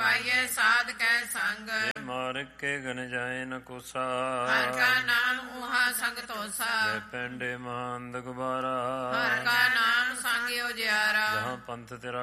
ਪਾਈਏ ਸਾਧ ਕੈ ਸੰਗ। ਮਾਰ ਕੇ ਗਨ ਜਾਏ ਨ ਕੋਸਾ, ਹਰਿ ਕਾ ਨਾਮ ਉਹਾ ਸੰਗ ਤੋਸਾ। ਪੈਂਡੇ ਮਾਂਦ ਗੁਬਾਰਾ, ਹਰਿ ਕਾ ਨਾਮ ਸੰਗ ਉਜਿਆਰਾ। ਜਹਾਂ ਪੰਥ ਤੇਰਾ